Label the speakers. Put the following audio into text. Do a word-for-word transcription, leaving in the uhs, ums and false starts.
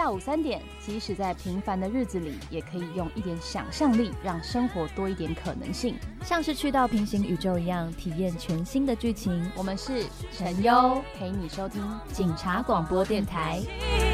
Speaker 1: 下午三点，即使在平凡的日子里，也可以用一点想象力，让生活多一点可能性，
Speaker 2: 像是去到平行宇宙一样，体验全新的剧情。
Speaker 1: 我们是陈优，陪你收听
Speaker 2: 警察广播电台。